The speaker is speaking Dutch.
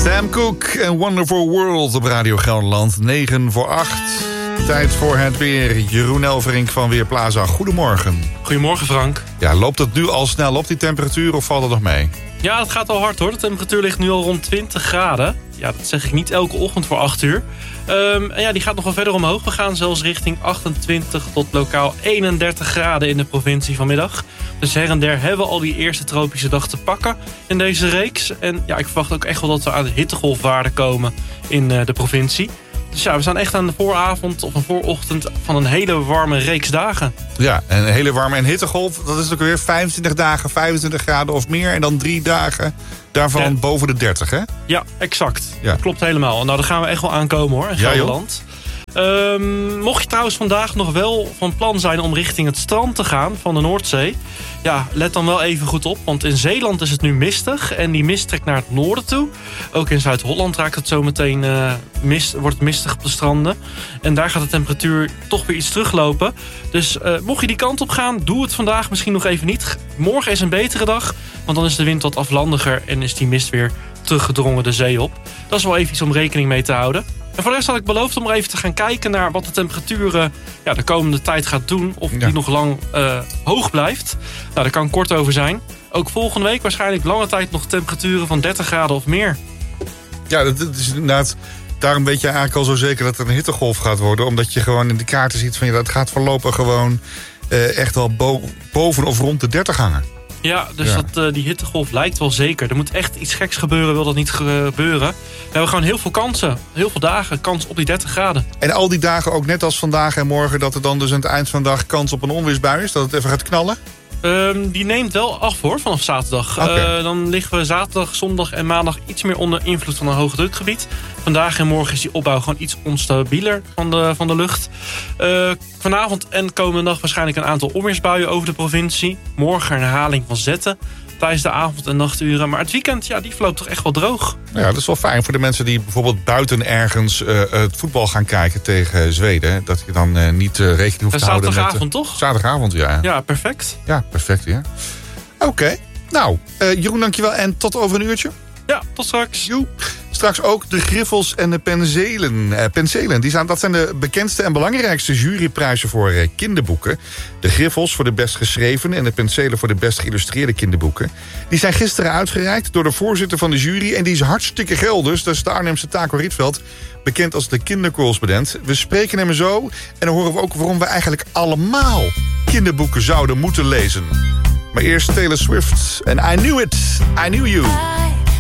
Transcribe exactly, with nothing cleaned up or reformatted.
Sam Cooke en Wonderful World op Radio Gelderland. negen voor acht. Tijd voor het weer. Jeroen Elverink van Weerplaza. Goedemorgen. Goedemorgen, Frank. Ja, loopt het nu al snel op, die temperatuur, of valt het nog mee? Ja, het gaat al hard hoor. De temperatuur ligt nu al rond twintig graden. Ja, dat zeg ik niet elke ochtend voor acht uur. Um, en ja, die gaat nog wel verder omhoog. We gaan zelfs richting achtentwintig tot lokaal eenendertig graden in de provincie vanmiddag. Dus her en der hebben we al die eerste tropische dag te pakken in deze reeks. En ja, ik verwacht ook echt wel dat we aan de hittegolfwaarde komen in uh, de provincie. Dus ja, we staan echt aan de vooravond of een voorochtend van een hele warme reeks dagen. Ja, en een hele warme en hittegolf, dat is ook weer vijfentwintig dagen, vijfentwintig graden of meer. En dan drie dagen daarvan ja. boven de dertig, hè? Ja, exact. Ja. Dat klopt helemaal. Nou, daar gaan we echt wel aankomen hoor, in Gelderland. Ja, Um, mocht je trouwens vandaag nog wel van plan zijn om richting het strand te gaan van de Noordzee, ja, let dan wel even goed op, want in Zeeland is het nu mistig en die mist trekt naar het noorden toe. Ook in Zuid-Holland raakt het zo meteen uh, mist, wordt het mistig op de stranden. En daar gaat de temperatuur toch weer iets teruglopen. Dus uh, mocht je die kant op gaan, doe het vandaag misschien nog even niet. Morgen is een betere dag, want dan is de wind wat aflandiger en is die mist weer teruggedrongen de zee op. Dat is wel even iets om rekening mee te houden. En voor de rest had ik beloofd om er even te gaan kijken naar wat de temperatuur uh, ja, de komende tijd gaat doen. Of ja. die nog lang uh, hoog blijft. Nou, daar kan ik kort over zijn. Ook volgende week waarschijnlijk lange tijd nog temperaturen van dertig graden of meer. Ja, dat is inderdaad. Daarom weet je eigenlijk al zo zeker dat het een hittegolf gaat worden. Omdat je gewoon in de kaarten ziet van ja, dat gaat voorlopig gewoon uh, echt wel bo- boven of rond de dertig hangen. Ja, dus ja. Dat, uh, die hittegolf lijkt wel zeker. Er moet echt iets geks gebeuren, wil dat niet gebeuren. We hebben gewoon heel veel kansen. Heel veel dagen, kans op die dertig graden. En al die dagen ook net als vandaag en morgen, dat er dan dus aan het eind van de dag kans op een onweersbui is? Dat het even gaat knallen? Um, die neemt wel af hoor, vanaf zaterdag. Okay. Uh, dan liggen we zaterdag, zondag en maandag iets meer onder invloed van een hoogdrukgebied. Vandaag en morgen is die opbouw gewoon iets onstabieler van de, van de lucht. Uh, vanavond en komende dag waarschijnlijk een aantal onweersbuien over de provincie. Morgen een herhaling van zetten tijdens de avond- en nachturen. Maar het weekend, ja, die verloopt toch echt wel droog. Ja, dat is wel fijn voor de mensen die bijvoorbeeld buiten ergens uh, het voetbal gaan kijken tegen Zweden. Dat je dan uh, niet uh, rekening hoeft te houden met... Zaterdagavond, toch? Zaterdagavond, ja. Ja, perfect. Ja, perfect, ja. Oké, okay. nou, uh, Jeroen, dankjewel. En tot over een uurtje. Ja, tot straks. Joe. Straks ook de Griffels en de Penselen. Uh, penselen. Die zijn, dat zijn de bekendste en belangrijkste juryprijzen voor uh, kinderboeken. De Griffels voor de best geschreven en de Penselen voor de best geïllustreerde kinderboeken. Die zijn gisteren uitgereikt door de voorzitter van de jury. En die is hartstikke gelders. Dat is de Arnhemse Taco Rietveld, bekend als de kindercorrespondent. We spreken hem zo en dan horen we ook waarom we eigenlijk allemaal kinderboeken zouden moeten lezen. Maar eerst Taylor Swift en I Knew It, I Knew You.